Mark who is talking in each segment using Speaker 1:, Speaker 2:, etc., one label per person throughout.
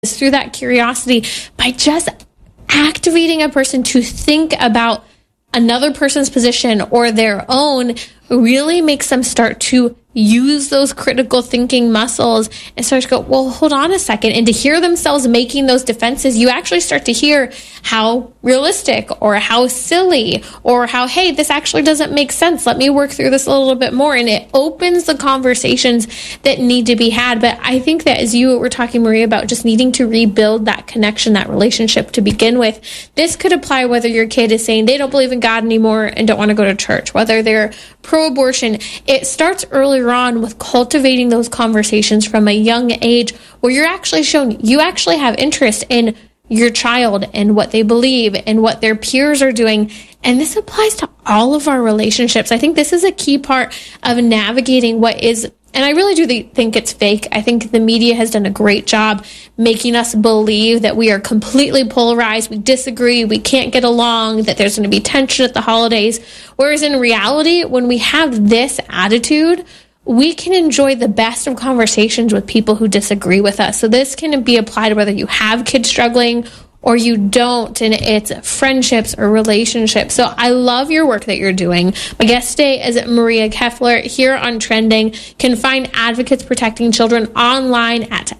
Speaker 1: through that curiosity, by just activating a person to think about another person's position or their own, really makes them start to use those critical thinking muscles and start to go, well, hold on a second. And to hear themselves making those defenses, you actually start to hear how realistic or how silly or how, hey, this actually doesn't make sense. Let me work through this a little bit more. And it opens the conversations that need to be had. But I think that as you were talking, Maria, about just needing to rebuild that connection, that relationship to begin with, this could apply whether your kid is saying they don't believe in God anymore and don't want to go to church, whether they're pro-abortion. It starts earlier on with cultivating those conversations from a young age where you're actually shown you actually have interest in your child and what they believe and what their peers are doing. And this applies to all of our relationships. I think this is a key part of navigating what is, and I really do think it's fake. I think the media has done a great job making us believe that we are completely polarized, we disagree, we can't get along, that there's going to be tension at the holidays. Whereas in reality, when we have this attitude, we can enjoy the best of conversations with people who disagree with us. So this can be applied whether you have kids struggling or you don't, and it's friendships or relationships. So I love your work that you're doing. My guest today is Maria Keffler here on Trending. You can find Advocates Protecting Children online at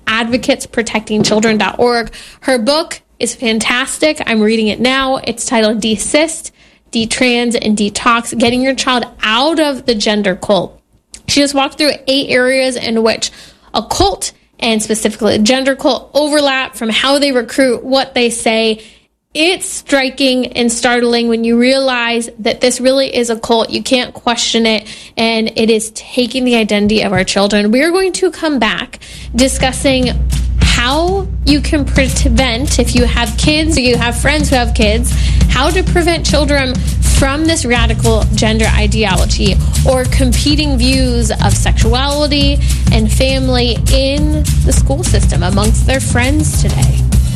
Speaker 1: advocatesprotectingchildren.org. Her book is fantastic. I'm reading it now. It's titled Desist, Detrans, and Detox, Getting Your Child Out of the Gender Cult. She just walked through 8 areas in which a cult, and specifically a gender cult, overlap, from how they recruit, what they say. It's striking and startling when you realize that this really is a cult. You can't question it, and it is taking the identity of our children. We are going to come back discussing how you can prevent, if you have kids or you have friends who have kids, how to prevent children from this radical gender ideology or competing views of sexuality and family in the school system amongst their friends today.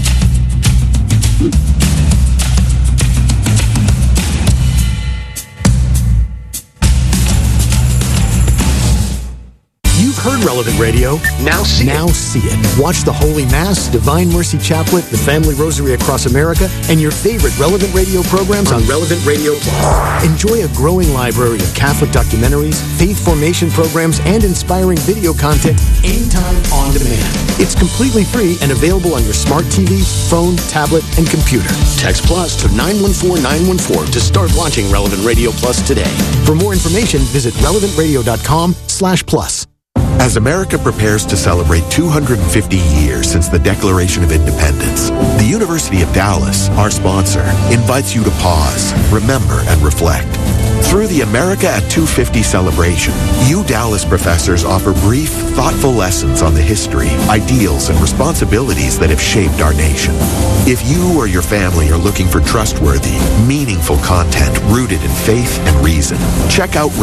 Speaker 2: Heard Relevant Radio. Now see it. Watch the Holy Mass, Divine Mercy Chaplet, the Family Rosary Across America, and your favorite Relevant Radio programs on Relevant Radio Plus. Enjoy a growing library of Catholic documentaries, faith formation programs, and inspiring video content anytime on demand. It's completely free and available on your smart TV, phone, tablet, and computer. Text Plus to 914914 to start launching Relevant Radio Plus today. For more information, visit relevantradio.com/plus.
Speaker 3: As America prepares to celebrate 250 years since the Declaration of Independence, the University of Dallas, our sponsor, invites you to pause, remember, and reflect. Through the America at 250 celebration, Dallas professors offer brief, thoughtful lessons on the history, ideals, and responsibilities that have shaped our nation. If you or your family are looking for trustworthy, meaningful content rooted in faith and reason, check out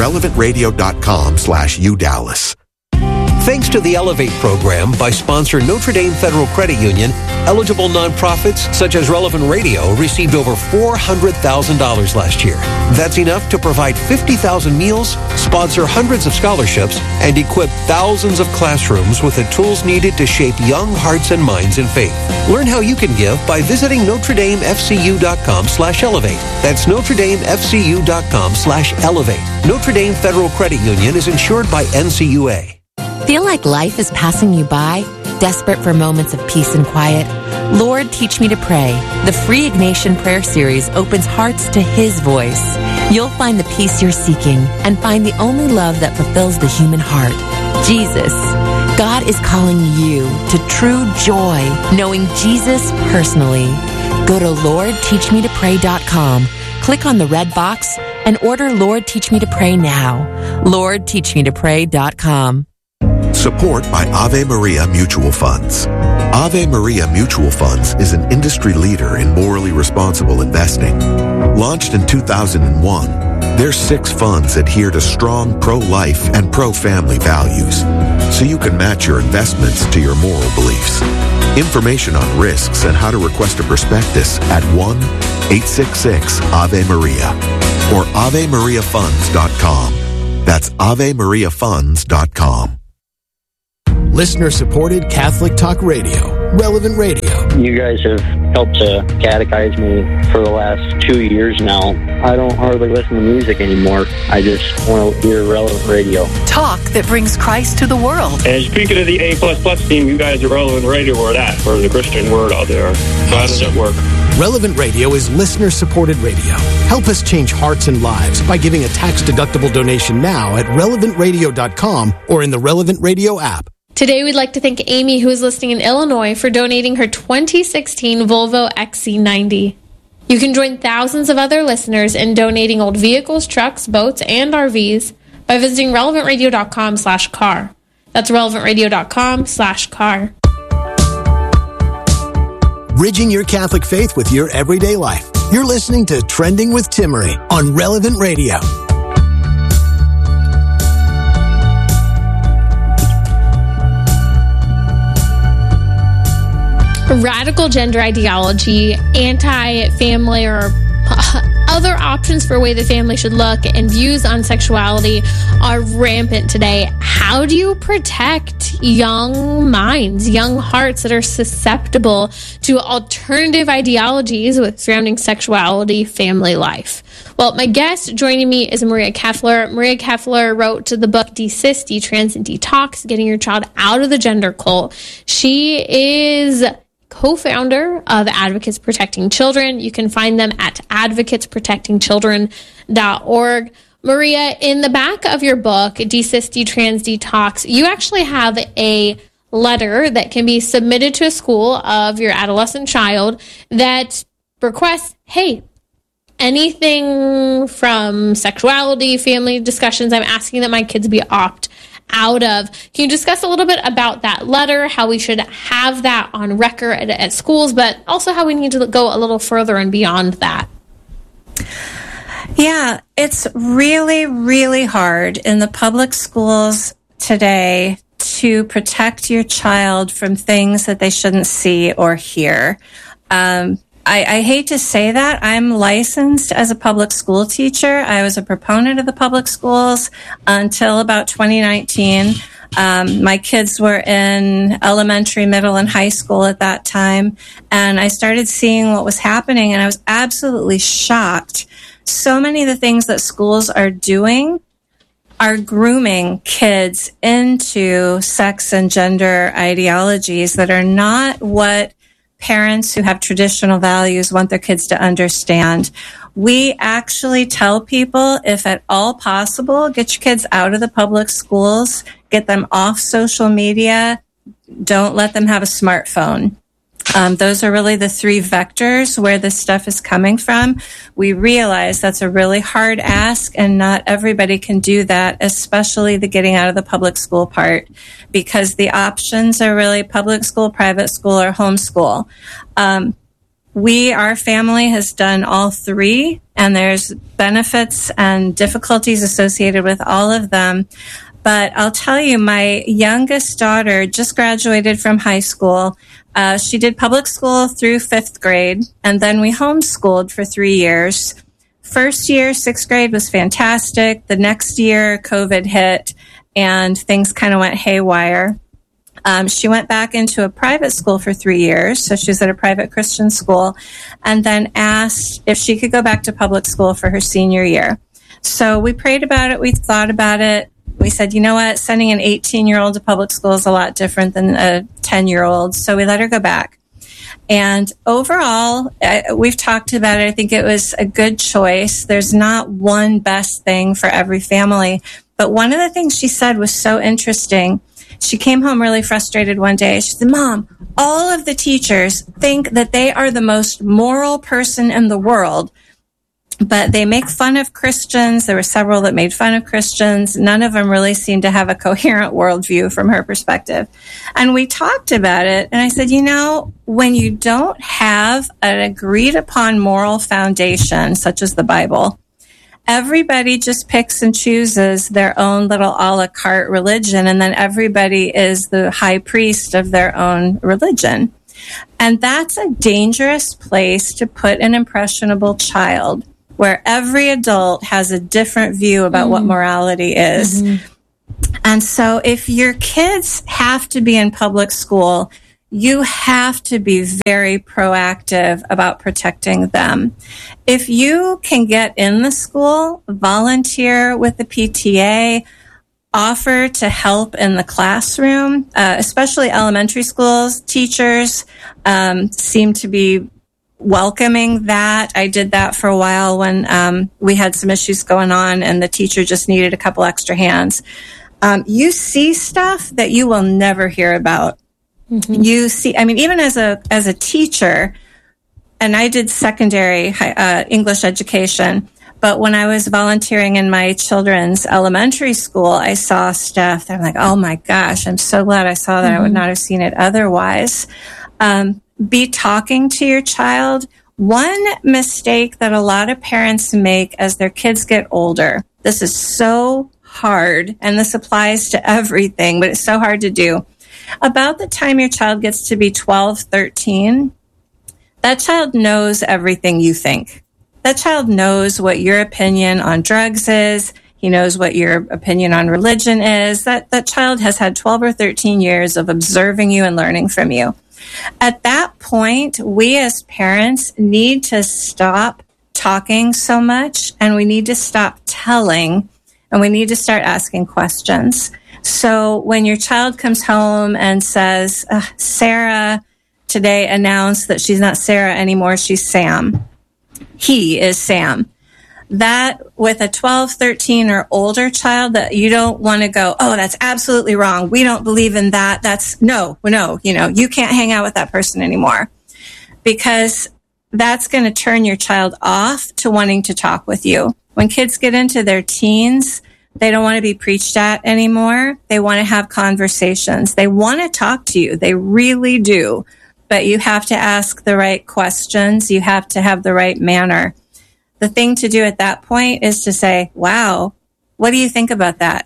Speaker 3: relevantradio.com/UDallas.
Speaker 4: Thanks to the Elevate program by sponsor Notre Dame Federal Credit Union, eligible nonprofits such as Relevant Radio received over $400,000 last year. That's enough to provide 50,000 meals, sponsor hundreds of scholarships, and equip thousands of classrooms with the tools needed to shape young hearts and minds in faith. Learn how you can give by visiting NotreDameFCU.com/elevate. That's NotreDameFCU.com/elevate. Notre Dame Federal Credit Union is insured by NCUA.
Speaker 5: Feel like life is passing you by? Desperate for moments of peace and quiet? Lord, Teach Me to Pray. The free Ignatian prayer series opens hearts to His voice. You'll find the peace you're seeking and find the only love that fulfills the human heart, Jesus. God is calling you to true joy, knowing Jesus personally. Go to LordTeachMeToPray.com, click on the red box, and order Lord, Teach Me to Pray now. LordTeachMeToPray.com.
Speaker 3: Support by Ave Maria Mutual Funds. Ave Maria Mutual Funds is an industry leader in morally responsible investing. Launched in 2001, their 6 funds adhere to strong pro-life and pro-family values, so you can match your investments to your moral beliefs. Information on risks and how to request a prospectus at 1-866-AVE-MARIA or AveMariaFunds.com. That's AveMariaFunds.com.
Speaker 2: Listener-supported Catholic Talk Radio, Relevant Radio.
Speaker 6: You guys have helped to catechize me for the last 2 years now. I don't hardly listen to music anymore. I just want to hear Relevant Radio.
Speaker 7: Talk that brings Christ to the world.
Speaker 8: And speaking of the A++ team, you guys are Relevant Radio or that, for the Christian word out there. So how does it work?
Speaker 2: Relevant Radio is listener-supported radio. Help us change hearts and lives by giving a tax-deductible donation now at relevantradio.com or in the Relevant Radio app.
Speaker 1: Today, we'd like to thank Amy, who is listening in Illinois, for donating her 2016 Volvo XC90. You can join thousands of other listeners in donating old vehicles, trucks, boats, and RVs by visiting relevantradio.com/car. That's relevantradio.com/car.
Speaker 2: Bridging your Catholic faith with your everyday life. You're listening to Trending with Timmerie on Relevant Radio.
Speaker 1: Radical gender ideology, anti-family, or other options for the way the family should look, and views on sexuality are rampant today. How do you protect young minds, young hearts that are susceptible to alternative ideologies surrounding sexuality, family life? Well, my guest joining me is Maria Keffler. Maria Keffler wrote the book Desis, Detrans, and Detox, Getting Your Child Out of the Gender Cult. She is co-founder of Advocates Protecting Children. You can find them at advocatesprotectingchildren.org. Maria, in the back of your book, Desis, Detrans, Detox, you actually have a letter that can be submitted to a school of your adolescent child that requests, hey, anything from sexuality, family discussions, I'm asking that my kids be opt out of. Can you discuss a little bit about that letter, how we should have that on record at schools, but also how we need to go a little further and beyond that?
Speaker 9: Yeah, it's really, really hard in the public schools today to protect your child from things that they shouldn't see or hear. I hate to say that. I'm licensed as a public school teacher. I was a proponent of the public schools until about 2019. My kids were in elementary, middle, and high school at that time, and I started seeing what was happening, and I was absolutely shocked. So many of the things that schools are doing are grooming kids into sex and gender ideologies that are not what parents who have traditional values want their kids to understand. We actually tell people, if at all possible, get your kids out of the public schools, get them off social media, don't let them have a smartphone. Those are really the three vectors where this stuff is coming from. We realize that's a really hard ask, and not everybody can do that, especially the getting out of the public school part, because the options are really public school, private school, or homeschool. Our family has done all three, and there's benefits and difficulties associated with all of them. But I'll tell you, my youngest daughter just graduated from high school. She did public school through 5th grade, and then we homeschooled for 3 years. First year, 6th grade, was fantastic. The next year, COVID hit, and things kind of went haywire. She went back into a private school for 3 years, so she was at a private Christian school, and then asked if she could go back to public school for her senior year. So we prayed about it. We thought about it. We said, you know what, sending an 18-year-old to public school is a lot different than a 10-year-old, so we let her go back. And overall, we've talked about it. I think it was a good choice. There's not one best thing for every family. But one of the things she said was so interesting. She came home really frustrated one day. She said, Mom, all of the teachers think that they are the most moral person in the world, but they make fun of Christians. There were several that made fun of Christians. None of them really seemed to have a coherent worldview from her perspective. And we talked about it, and I said, you know, when you don't have an agreed upon moral foundation, such as the Bible, everybody just picks and chooses their own little a la carte religion, and then everybody is the high priest of their own religion. And that's a dangerous place to put an impressionable child, where every adult has a different view about what morality is. Mm-hmm. And so if your kids have to be in public school, you have to be very proactive about protecting them. If you can get in the school, volunteer with the PTA, offer to help in the classroom, especially elementary schools, teachers seem to be welcoming that. I did that for a while when we had some issues going on and the teacher just needed a couple extra hands. You see stuff that you will never hear about. Mm-hmm. You see, I mean, even as a teacher, and I did secondary English education, but when I was volunteering in my children's elementary school, I saw stuff that I'm like, oh my gosh, I'm so glad I saw that. Mm-hmm. I would not have seen it otherwise. Be talking to your child. One mistake that a lot of parents make as their kids get older, this is so hard, and this applies to everything, but it's so hard to do. About the time your child gets to be 12, 13, that child knows everything you think. That child knows what your opinion on drugs is. He knows what your opinion on religion is. That child has had 12 or 13 years of observing you and learning from you. At that point, we as parents need to stop talking so much, and we need to stop telling, and we need to start asking questions. So when your child comes home and says, Sarah today announced that she's not Sarah anymore, she's Sam. He is Sam. That with a 12, 13 or older child, that you don't want to go, oh, that's absolutely wrong. We don't believe in that. That's no, you can't hang out with that person anymore, because that's going to turn your child off to wanting to talk with you. When kids get into their teens, they don't want to be preached at anymore. They want to have conversations. They want to talk to you. They really do. But you have to ask the right questions. You have to have the right manner. The thing to do at that point is to say, wow, what do you think about that?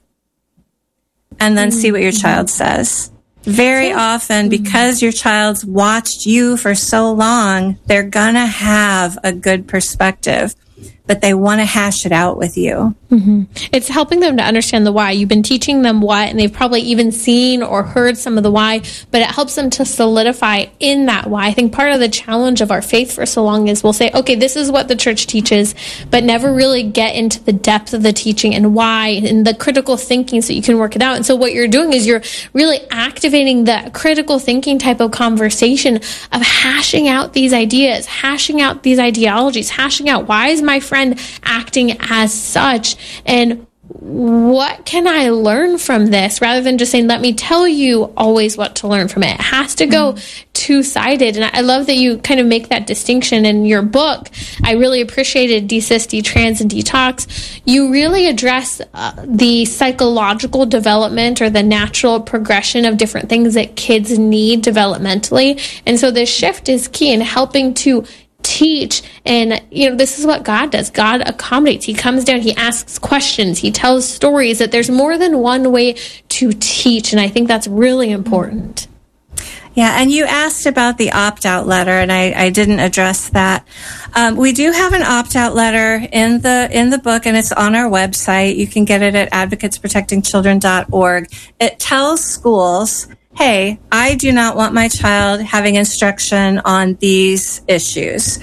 Speaker 9: And then see what your child says. Very often, because your child's watched you for so long, they're going to have a good perspective, but they want to hash it out with you.
Speaker 1: Mm-hmm. It's helping them to understand the why. You've been teaching them what, and they've probably even seen or heard some of the why, but it helps them to solidify in that why. I think part of the challenge of our faith for so long is we'll say, okay, this is what the church teaches, but never really get into the depth of the teaching and why and the critical thinking so you can work it out. And so what you're doing is you're really activating the critical thinking type of conversation of hashing out these ideas, hashing out these ideologies, hashing out why is my friend acting as such, and what can I learn from this, rather than just saying, let me tell you always what to learn from it. It has to go two-sided. And I love that you kind of make that distinction in your book. I really appreciated Desist, Detrans, and Detox. You really address the psychological development or the natural progression of different things that kids need developmentally. And so this shift is key in helping to teach. And this is what God does. God accommodates. He comes down, he asks questions, he tells stories, that there's more than one way to teach. And I think that's really important.
Speaker 9: Yeah, and you asked about the opt-out letter, and I didn't address that. We do have an opt-out letter in the book, and it's on our website. You can get it at advocatesprotectingchildren.org. It tells schools, hey, I do not want my child having instruction on these issues.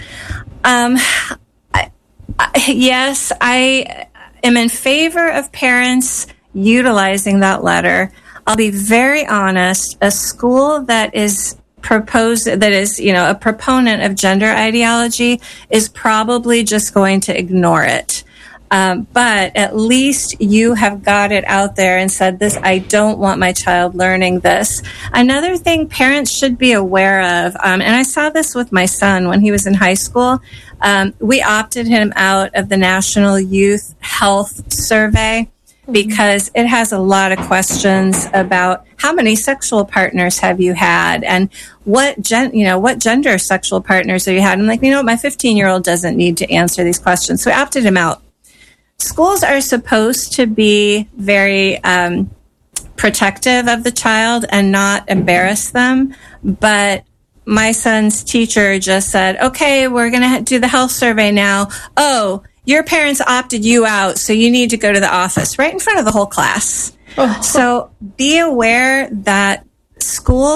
Speaker 9: Yes, I am in favor of parents utilizing that letter. I'll be very honest, a school that is a proponent of gender ideology is probably just going to ignore it. But at least you have got it out there and said this, I don't want my child learning this. Another thing parents should be aware of, and I saw this with my son when he was in high school, we opted him out of the National Youth Health Survey because it has a lot of questions about how many sexual partners have you had, and what gender sexual partners have you had. I'm like, my 15-year-old doesn't need to answer these questions. So we opted him out. Schools are supposed to be very protective of the child and not embarrass them. But my son's teacher just said, okay, we're going to do the health survey now. Oh, your parents opted you out, so you need to go to the office, right in front of the whole class. Oh. So be aware that schools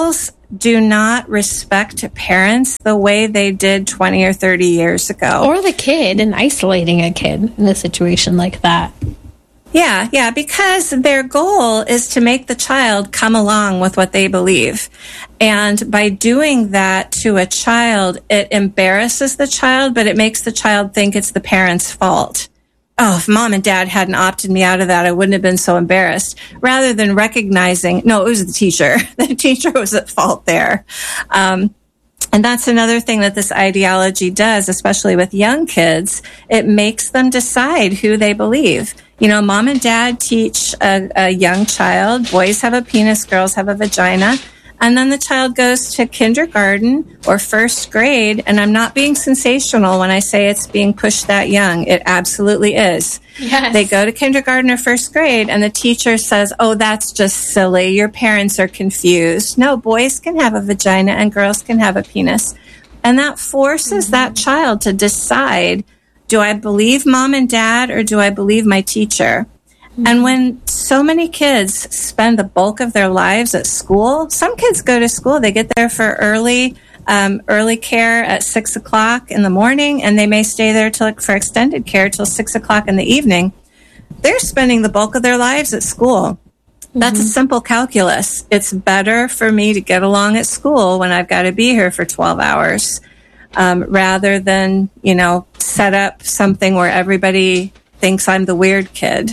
Speaker 9: do not respect parents the way they did 20 or 30 years ago.
Speaker 1: Or the kid, and isolating a kid in a situation like that.
Speaker 9: Yeah, because their goal is to make the child come along with what they believe. And by doing that to a child, it embarrasses the child, but it makes the child think it's the parent's fault. Oh, if mom and dad hadn't opted me out of that, I wouldn't have been so embarrassed. Rather than recognizing, no, it was the teacher. The teacher was at fault there. And that's another thing that this ideology does, especially with young kids. It makes them decide who they believe. You know, mom and dad teach a young child, boys have a penis, girls have a vagina. And then the child goes to kindergarten or first grade. And I'm not being sensational when I say it's being pushed that young. It absolutely is.
Speaker 1: Yes.
Speaker 9: They go to kindergarten or first grade and the teacher says, oh, that's just silly. Your parents are confused. No, boys can have a vagina and girls can have a penis. And that forces that child to decide, do I believe mom and dad or do I believe my teacher? And when so many kids spend the bulk of their lives at school, some kids go to school, they get there for early care at 6 o'clock in the morning, and they may stay there for extended care till 6 o'clock in the evening. They're spending the bulk of their lives at school. That's a simple calculus. It's better for me to get along at school when I've got to be here for 12 hours, rather than, set up something where everybody thinks I'm the weird kid.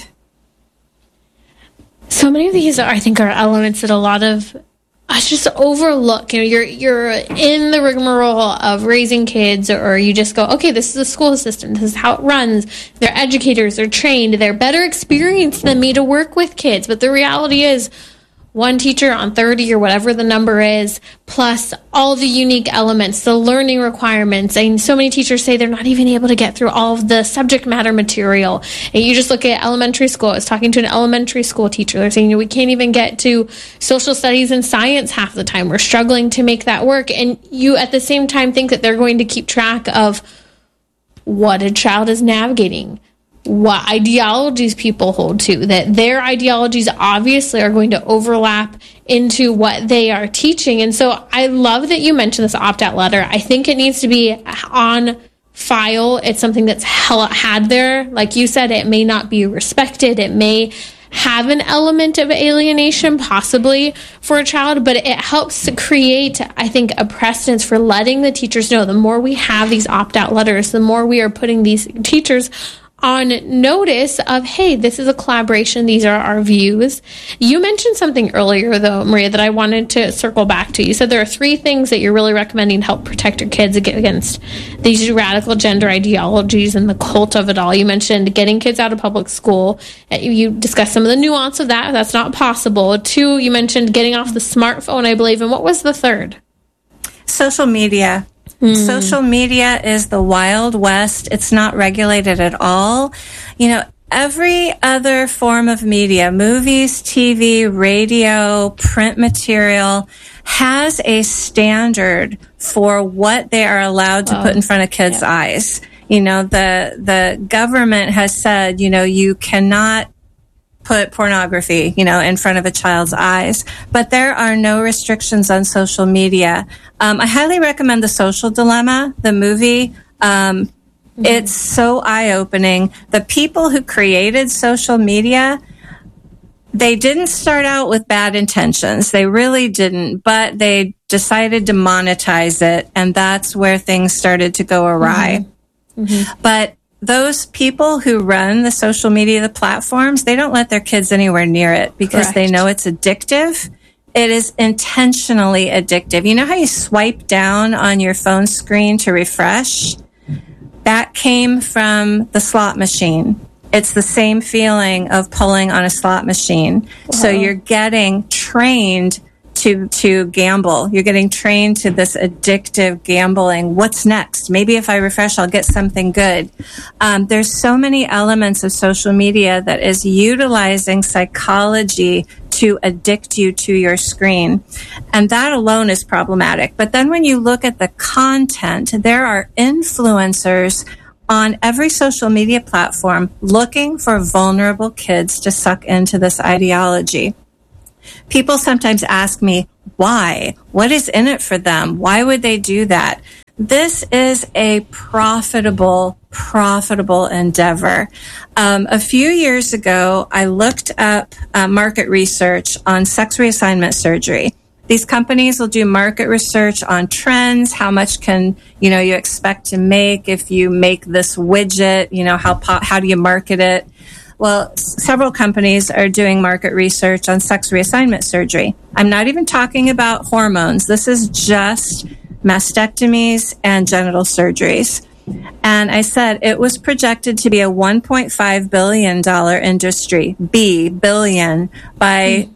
Speaker 1: So many of these, I think, are elements that a lot of us just overlook. You're in the rigmarole of raising kids, or you just go, okay, this is the school system. This is how it runs. They're educators. They're trained. They're better experienced than me to work with kids. But the reality is, one teacher on 30 or whatever the number is, plus all the unique elements, the learning requirements. And so many teachers say they're not even able to get through all of the subject matter material. And you just look at elementary school. I was talking to an elementary school teacher. They're saying, we can't even get to social studies and science half the time. We're struggling to make that work. And you at the same time think that they're going to keep track of what a child is navigating, what ideologies people hold to, that their ideologies obviously are going to overlap into what they are teaching. And so I love that you mentioned this opt-out letter. I think it needs to be on file. It's something that's had there. Like you said, it may not be respected. It may have an element of alienation possibly for a child, but it helps to create, I think, a precedence for letting the teachers know. The more we have these opt-out letters, the more we are putting these teachers on notice of, hey, this is a collaboration. These are our views. You mentioned something earlier, though, Maria, that I wanted to circle back to. You said there are 3 things that you're really recommending to help protect your kids against these radical gender ideologies and the cult of it all. You mentioned getting kids out of public school. You discussed some of the nuance of that. That's not possible. 2, you mentioned getting off the smartphone, I believe. And what was the 3rd?
Speaker 9: Social media. Social media is the Wild West. It's not regulated at all. Every other form of media, movies, TV, radio, print material, has a standard for what they are allowed to put in front of kids' eyes. The government has said, you cannot put pornography, in front of a child's eyes. But there are no restrictions on social media. I highly recommend The Social Dilemma, the movie. It's so eye-opening. The people who created social media, they didn't start out with bad intentions. They really didn't, but they decided to monetize it, and that's where things started to go awry. But those people who run the social media platforms, they don't let their kids anywhere near it because they know it's addictive. It is intentionally addictive. You know how you swipe down on your phone screen to refresh? That came from the slot machine. It's the same feeling of pulling on a slot machine. So you're getting trained to gamble. You're getting trained to this addictive gambling. What's next? Maybe if I refresh, I'll get something good. There's so many elements of social media that is utilizing psychology to addict you to your screen. And that alone is problematic. But then when you look at the content, there are influencers on every social media platform looking for vulnerable kids to suck into this ideology. People sometimes ask me, why? What is in it for them? Why would they do that? This is a profitable endeavor. A few years ago, I looked up market research on sex reassignment surgery. These companies will do market research on trends. How much can, you expect to make if you make this widget? How do you market it? Well, several companies are doing market research on sex reassignment surgery. I'm not even talking about hormones. This is just mastectomies and genital surgeries. And I said it was projected to be a $1.5 billion industry, billion, by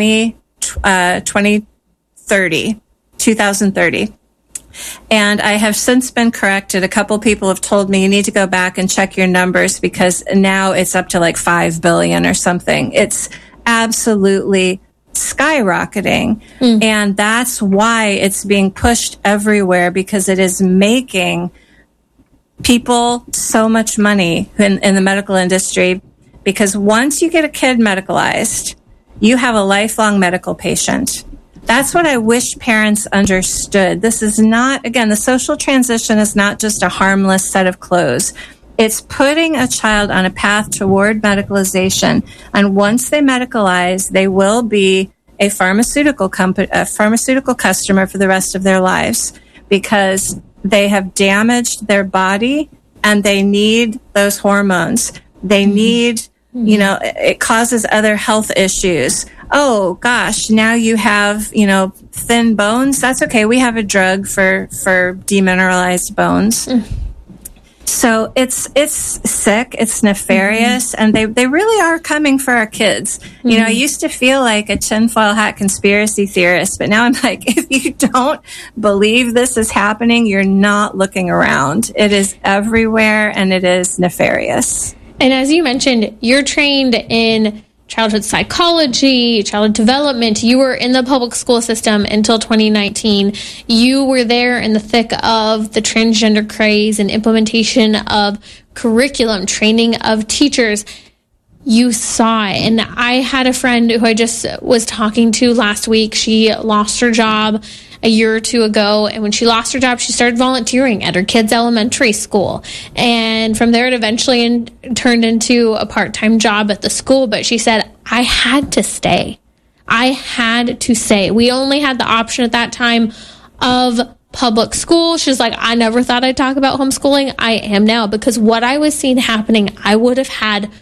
Speaker 9: 2030. And I have since been corrected. A couple people have told me you need to go back and check your numbers because now it's up to like 5 billion or something. It's absolutely skyrocketing. And that's why it's being pushed everywhere, because it is making people so much money in the medical industry. Because once you get a kid medicalized, you have a lifelong medical patient. That's what I wish parents understood. This is not, again, the social transition is not just a harmless set of clothes. It's putting a child on a path toward medicalization. And once they medicalize, they will be a pharmaceutical customer for the rest of their lives, because they have damaged their body and they need those hormones. They need, it causes other health issues. Oh gosh, now you have, thin bones. That's okay. We have a drug for demineralized bones. So it's sick, it's nefarious, and they really are coming for our kids. I used to feel like a tinfoil hat conspiracy theorist, but now I'm like, if you don't believe this is happening, you're not looking around. It is everywhere, and it is nefarious.
Speaker 1: And as you mentioned, you're trained in childhood psychology, childhood development. You were in the public school system until 2019. You were there in the thick of the transgender craze and implementation of curriculum, training of teachers. You saw it. And I had a friend who I just was talking to last week. She lost her job a year or two ago. And when she lost her job, she started volunteering at her kids' elementary school. And from there, it eventually turned into a part-time job at the school. But she said, I had to stay. We only had the option at that time of public school. She's like, I never thought I'd talk about homeschooling. I am now, because what I was seeing happening, I would have had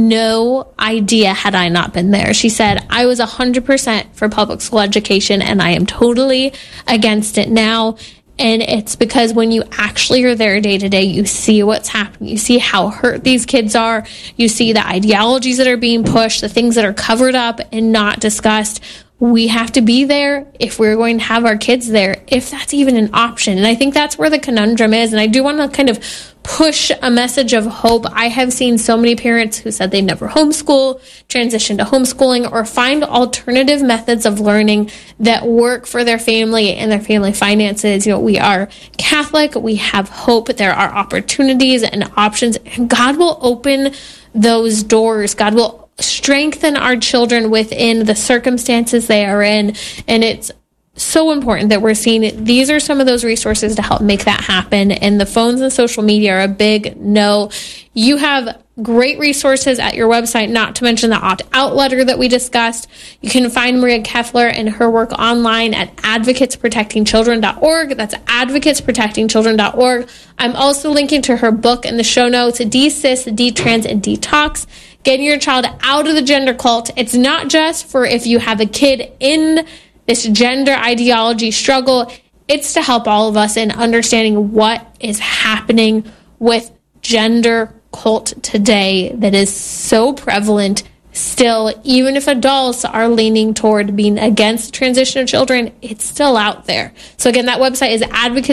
Speaker 1: no idea had I not been there. She said, I was 100% for public school education, and I am totally against it now. And it's because when you actually are there day to day, you see what's happening. You see how hurt these kids are. You see the ideologies that are being pushed, the things that are covered up and not discussed. We have to be there if we're going to have our kids there, if that's even an option. And I think that's where the conundrum is. And I do want to kind of push a message of hope. I have seen so many parents who said they never homeschool, transition to homeschooling, or find alternative methods of learning that work for their family and their family finances. We are Catholic. We have hope. There are opportunities and options, and God will open those doors. God will strengthen our children within the circumstances they are in. And it's so important that we're seeing these are some of those resources to help make that happen. And the phones and social media are a big no. You have great resources at your website, not to mention the opt-out letter that we discussed. You can find Maria Keffler and her work online at advocatesprotectingchildren.org. That's advocatesprotectingchildren.org. I'm also linking to her book in the show notes, De-Cis, De-Trans, and Detox. Getting your child out of the gender cult. It's not just for if you have a kid in this gender ideology struggle. It's to help all of us in understanding what is happening with gender cult today that is so prevalent still. Even if adults are leaning toward being against the transition of children, it's still out there. So again, that website is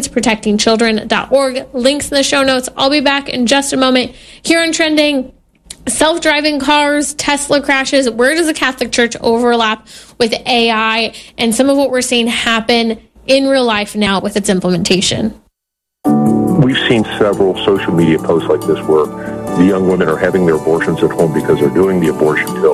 Speaker 1: advocatesprotectingchildren.org. Links in the show notes. I'll be back in just a moment here on Trending. Self-driving cars, Tesla crashes. Where does the Catholic Church overlap with AI and some of what we're seeing happen in real life now with its implementation?
Speaker 10: We've seen several social media posts like this where the young women are having their abortions at home because they're doing the abortion pill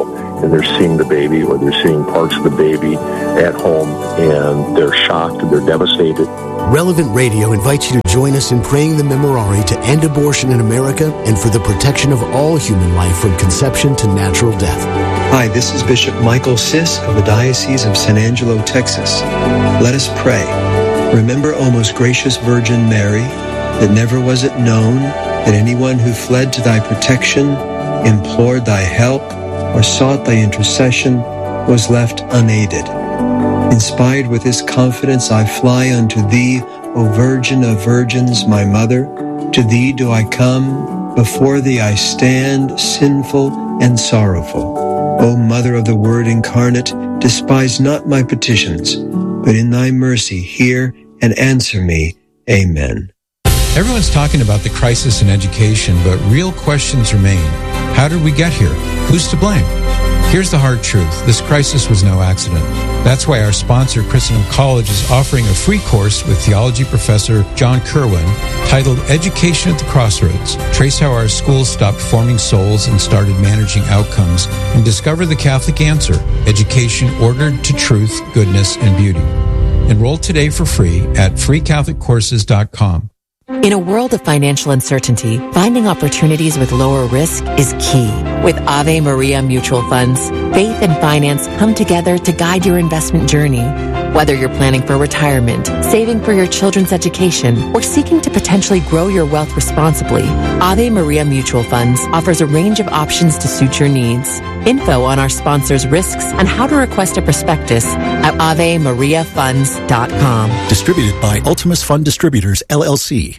Speaker 10: and they're seeing the baby or they're seeing parts of the baby at home, and they're shocked and they're devastated.
Speaker 2: Relevant Radio invites you to join us in praying the Memorare to end abortion in America and for the protection of all human life from conception to natural death.
Speaker 11: Hi, this is Bishop Michael Sisk of the Diocese of San Angelo, Texas. Let us pray. Remember, O most gracious Virgin Mary, that never was it known that anyone who fled to thy protection, implored thy help, or sought thy intercession was left unaided. Inspired with this confidence, I fly unto thee, O Virgin of Virgins, my Mother. To thee do I come, before thee I stand, sinful and sorrowful. O Mother of the Word incarnate, despise not my petitions, but in thy mercy hear and answer me. Amen.
Speaker 12: Everyone's talking about the crisis in education, but real questions remain. How did we get here? Who's to blame? Here's the hard truth. This crisis was no accident. That's why our sponsor, Christendom College, is offering a free course with theology professor John Kerwin titled Education at the Crossroads. Trace how our schools stopped forming souls and started managing outcomes, and discover the Catholic answer: education ordered to truth, goodness, and beauty. Enroll today for free at freecatholiccourses.com.
Speaker 5: In a world of financial uncertainty, finding opportunities with lower risk is key. With Ave Maria Mutual Funds, faith and finance come together to guide your investment journey. Whether you're planning for retirement, saving for your children's education, or seeking to potentially grow your wealth responsibly, Ave Maria Mutual Funds offers a range of options to suit your needs. Info on our sponsors' risks and how to request a prospectus at AveMariaFunds.com.
Speaker 2: Distributed by Ultimus Fund Distributors, LLC.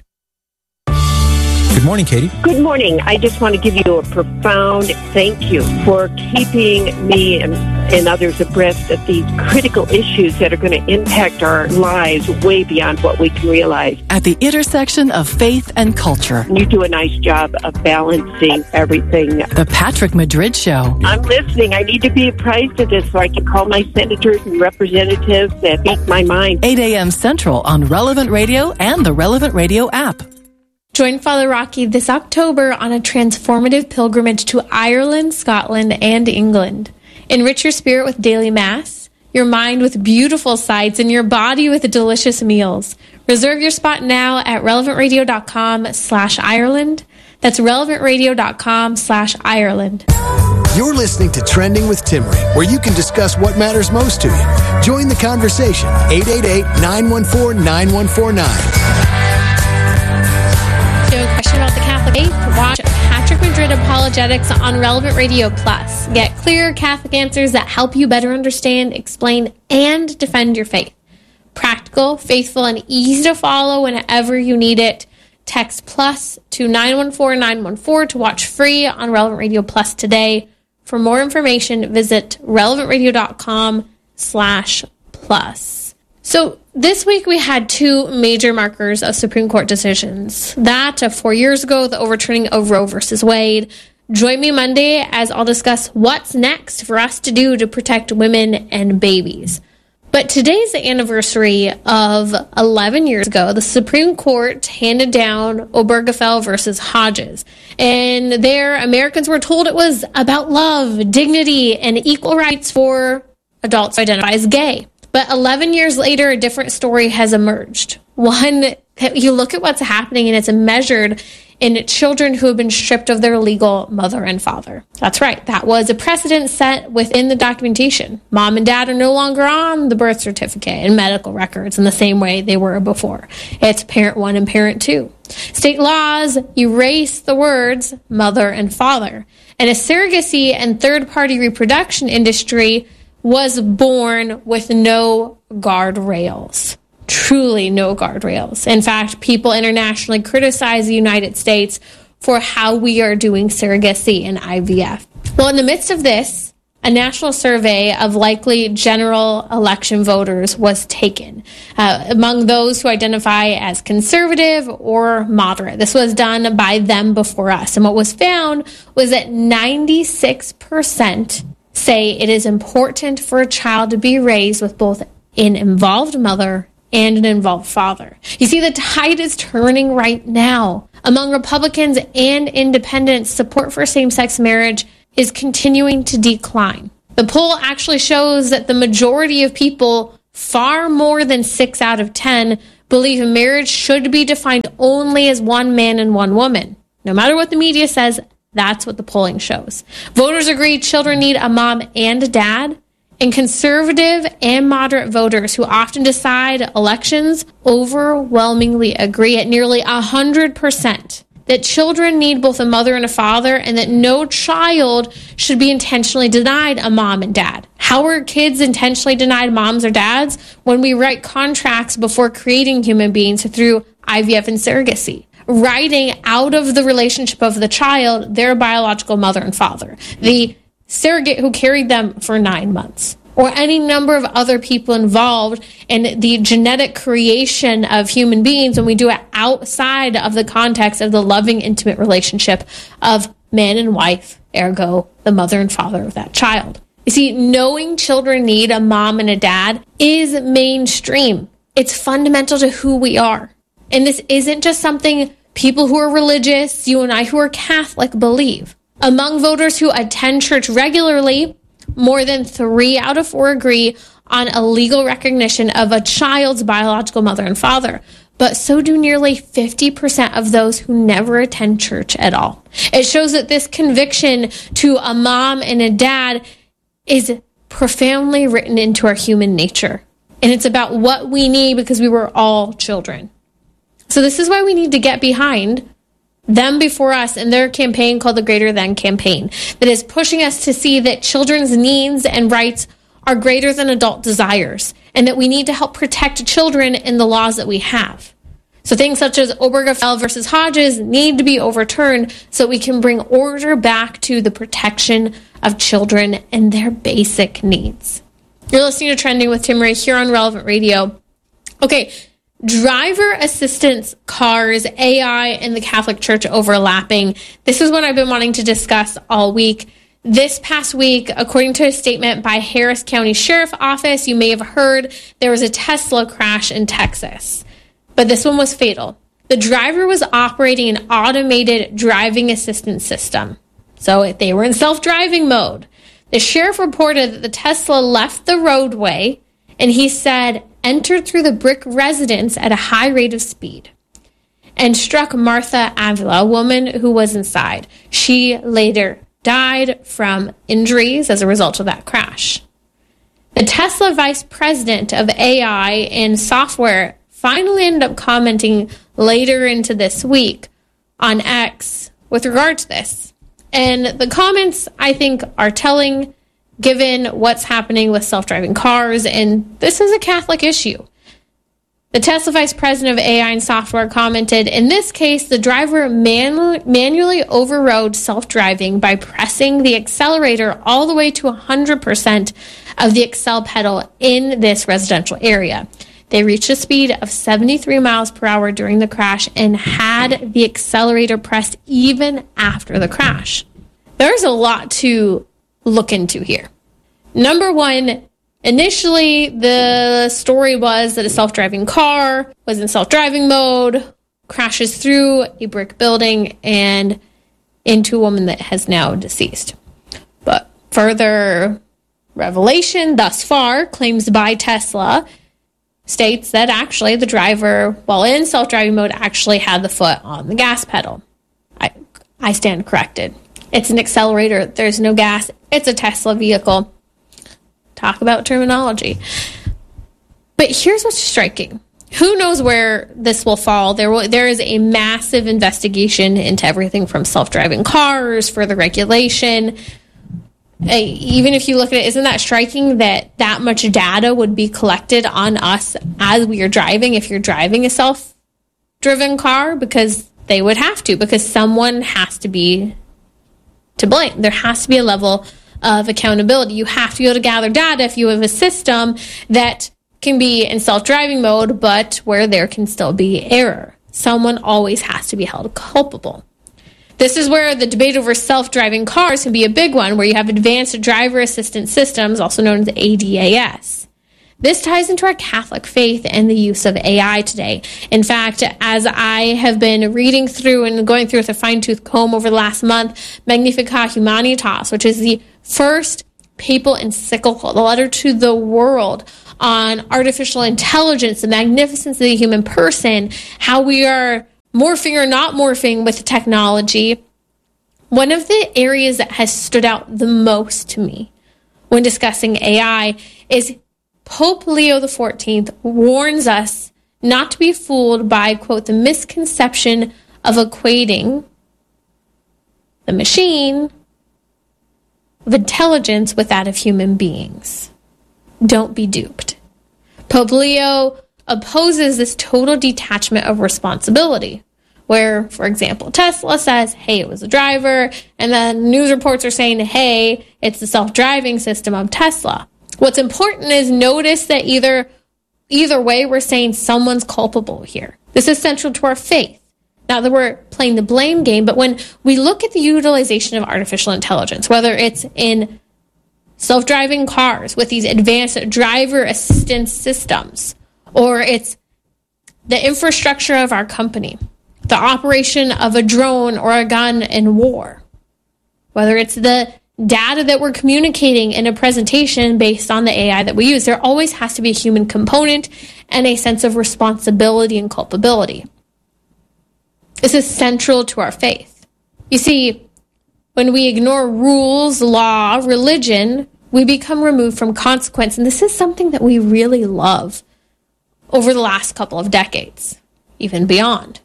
Speaker 12: Good morning, Katie.
Speaker 13: Good morning. I just want to give you a profound thank you for keeping me and others abreast of these critical issues that are going to impact our lives way beyond what we can realize.
Speaker 7: At the intersection of faith and culture.
Speaker 13: You do a nice job of balancing everything.
Speaker 7: The Patrick Madrid Show.
Speaker 13: I'm listening. I need to be apprised of this so I can call my senators and representatives that speak my mind.
Speaker 7: 8 a.m. Central on Relevant Radio and the Relevant Radio app.
Speaker 1: Join Father Rocky this October on a transformative pilgrimage to Ireland, Scotland, and England. Enrich your spirit with daily Mass, your mind with beautiful sights, and your body with delicious meals. Reserve your spot now at relevantradio.com/Ireland. That's relevantradio.com/Ireland.
Speaker 2: You're listening to Trending with Timmery, where you can discuss what matters most to you. Join the conversation. 888-914-9149.
Speaker 1: Question about the Catholic faith? Watch Patrick Madrid Apologetics on Relevant Radio Plus. Get clear Catholic answers that help you better understand, explain, and defend your faith. Practical, faithful, and easy to follow whenever you need it. Text plus to 914-914 to watch free on Relevant Radio Plus today. For more information, visit relevantradio.com/plus. So this week we had two major markers of Supreme Court decisions. That of 4 years ago, the overturning of Roe versus Wade. Join me Monday as I'll discuss what's next for us to do to protect women and babies. But today's the anniversary of 11 years ago. The Supreme Court handed down Obergefell versus Hodges. And there, Americans were told it was about love, dignity, and equal rights for adults who identify as gay. But 11 years later, a different story has emerged. One, you look at what's happening and it's measured in children who have been stripped of their legal mother and father. That's right. That was a precedent set within the documentation. Mom and dad are no longer on the birth certificate and medical records in the same way they were before. It's parent one and parent two. State laws erase the words mother and father. And a surrogacy and third-party reproduction industry was born with no guardrails. Truly no guardrails. In fact, people internationally criticize the United States for how we are doing surrogacy and IVF. Well, in the midst of this, a national survey of likely general election voters was taken among those who identify as conservative or moderate. This was done by Them Before Us. And what was found was that 96% say it is important for a child to be raised with both an involved mother and an involved father. You see, the tide is turning right now. Among Republicans and independents, support for same-sex marriage is continuing to decline. The poll actually shows that the majority of people, far more than 6 out of 10, believe marriage should be defined only as one man and one woman. No matter what the media says, that's what the polling shows. Voters agree children need a mom and a dad. And conservative and moderate voters who often decide elections overwhelmingly agree at nearly 100% that children need both a mother and a father, and that no child should be intentionally denied a mom and dad. How are kids intentionally denied moms or dads? When we write contracts before creating human beings through IVF and surrogacy, writing out of the relationship of the child their biological mother and father, the surrogate who carried them for 9 months, or any number of other people involved in the genetic creation of human beings when we do it outside of the context of the loving, intimate relationship of man and wife, ergo the mother and father of that child. You see, knowing children need a mom and a dad is mainstream. It's fundamental to who we are. And this isn't just something people who are religious, you and I who are Catholic, believe. Among voters who attend church regularly, more than 3 out of 4 agree on a legal recognition of a child's biological mother and father. But so do nearly 50% of those who never attend church at all. It shows that this conviction to a mom and a dad is profoundly written into our human nature. And it's about what we need because we were all children. So this is why we need to get behind them before us in their campaign called the Greater Than Campaign, that is pushing us to see that children's needs and rights are greater than adult desires, and that we need to help protect children in the laws that we have. So things such as Obergefell versus Hodges need to be overturned so we can bring order back to the protection of children and their basic needs. You're listening to Trending with Timmerie here on Relevant Radio. Okay, driver assistance cars, AI, and the Catholic Church overlapping. This is what I've been wanting to discuss all week. This past week, according to a statement by Harris County Sheriff Office, you may have heard there was a Tesla crash in Texas. But this one was fatal. The driver was operating an automated driving assistance system. So they were in self-driving mode. The sheriff reported that the Tesla left the roadway, and he said entered through the brick residence at a high rate of speed and struck Martha Avila, a woman who was inside. She later died from injuries as a result of that crash. The Tesla vice president of AI and software finally ended up commenting later into this week on X with regard to this. And the comments, I think, are telling, given what's happening with self-driving cars, and this is a Catholic issue. The Tesla vice president of AI and software commented, in this case, the driver manually overrode self-driving by pressing the accelerator all the way to 100% of the accel pedal in this residential area. They reached a speed of 73 miles per hour during the crash and had the accelerator pressed even after the crash. There's a lot to look into here. Number one, initially the story was that a self-driving car was in self-driving mode, crashes through a brick building and into a woman that has now deceased. But further revelation thus far, claims by Tesla, states that actually the driver, while in self-driving mode, actually had the foot on the gas pedal. I stand corrected. It's an accelerator. There's no gas. It's a Tesla vehicle. Talk about terminology. But here's what's striking. Who knows where this will fall? There is a massive investigation into everything from self-driving cars, further regulation. Even if you look at it, isn't that striking that that much data would be collected on us as we are driving if you're driving a self-driven car? Because they would have to, because someone has to be to blame. There has to be a level of accountability. You have to be able to gather data if you have a system that can be in self-driving mode, but where there can still be error. Someone always has to be held culpable. This is where the debate over self-driving cars can be a big one, where you have advanced driver assistance systems, also known as ADAS. This ties into our Catholic faith and the use of AI today. In fact, as I have been reading through and going through with a fine-tooth comb over the last month, Magnificat Humanitas, which is the first papal encyclical, the letter to the world on artificial intelligence, the magnificence of the human person, how we are morphing or not morphing with technology, one of the areas that has stood out the most to me when discussing AI is Pope Leo XIV warns us not to be fooled by, quote, the misconception of equating the machine of intelligence with that of human beings. Don't be duped. Pope Leo opposes this total detachment of responsibility, where, for example, Tesla says, hey, it was a driver, and then news reports are saying, hey, it's the self-driving system of Tesla. What's important is notice that either way, we're saying someone's culpable here. This is central to our faith. Not that we're playing the blame game, but when we look at the utilization of artificial intelligence, whether it's in self-driving cars with these advanced driver assistance systems, or it's the infrastructure of our company, the operation of a drone or a gun in war, whether it's the data that we're communicating in a presentation based on the AI that we use, there always has to be a human component and a sense of responsibility and culpability. This is central to our faith. You see, when we ignore rules, law, religion, we become removed from consequence. And this is something that we really love over the last couple of decades, even beyond.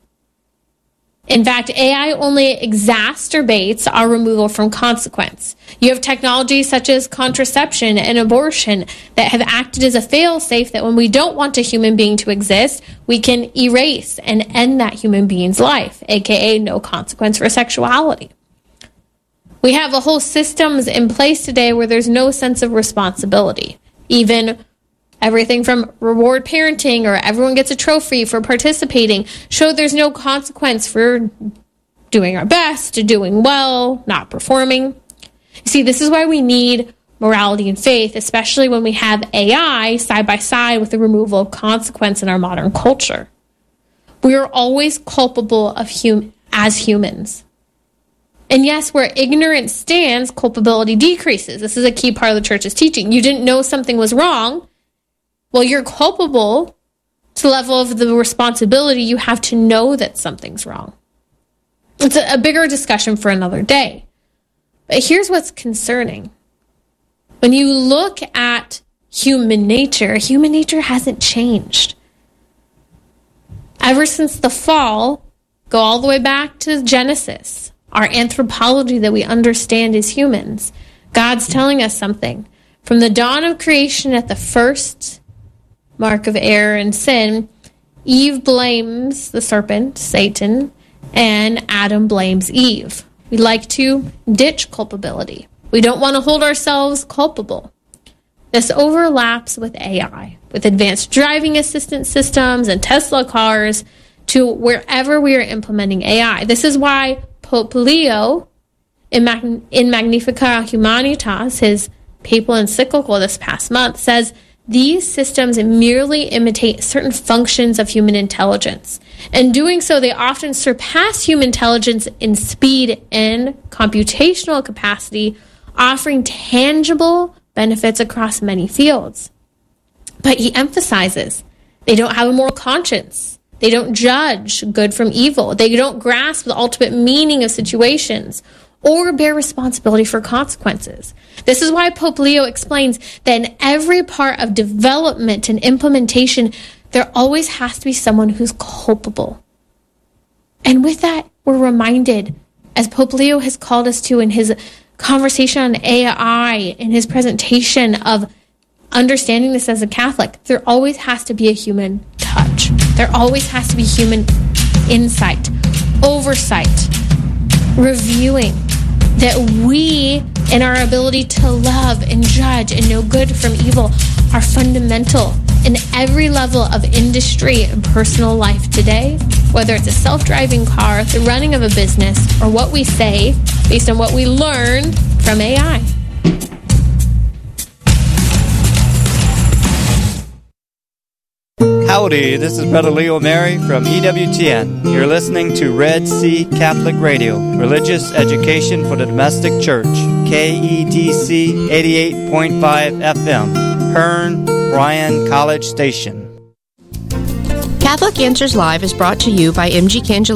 Speaker 1: In fact, AI only exacerbates our removal from consequence. You have technologies such as contraception and abortion that have acted as a fail-safe that when we don't want a human being to exist, we can erase and end that human being's life, aka no consequence for sexuality. We have a whole systems in place today where there's no sense of responsibility. Even everything from reward parenting or everyone gets a trophy for participating show there's no consequence for doing our best, to doing well, not performing. You see, this is why we need morality and faith, especially when we have AI side by side with the removal of consequence in our modern culture. We are always culpable of as humans. And yes, where ignorance stands, culpability decreases. This is a key part of the church's teaching. You didn't know something was wrong. Well, you're culpable to the level of the responsibility you have to know that something's wrong. It's a bigger discussion for another day. But here's what's concerning. When you look at human nature hasn't changed. Ever since the fall, go all the way back to Genesis, our anthropology that we understand as humans, God's telling us something. From the dawn of creation at the first mark of error and sin, Eve blames the serpent, Satan, and Adam blames Eve. We like to ditch culpability. We don't want to hold ourselves culpable. This overlaps with AI, with advanced driving assistance systems and Tesla cars, to wherever we are implementing AI. This is why Pope Leo, in Magnificat Humanitas, his papal encyclical this past month, says these systems merely imitate certain functions of human intelligence. In doing so, they often surpass human intelligence in speed and computational capacity, offering tangible benefits across many fields. But he emphasizes they don't have a moral conscience. They don't judge good from evil. They don't grasp the ultimate meaning of situations or bear responsibility for consequences. This is why Pope Leo explains that in every part of development and implementation, there always has to be someone who's culpable. And with that, we're reminded, as Pope Leo has called us to in his conversation on AI, in his presentation of understanding this as a Catholic, there always has to be a human touch. There always has to be human insight, oversight, reviewing, that we, in our ability to love and judge and know good from evil, are fundamental in every level of industry and personal life today, whether it's a self-driving car, the running of a business, or what we say based on what we learned from AI.
Speaker 14: Howdy, this is Brother Leo Mary from EWTN. You're listening to Red Sea Catholic Radio, religious education for the domestic church, KEDC 88.5 FM, Hearn, Bryan College Station.
Speaker 15: Catholic Answers Live is brought to you by MG Candela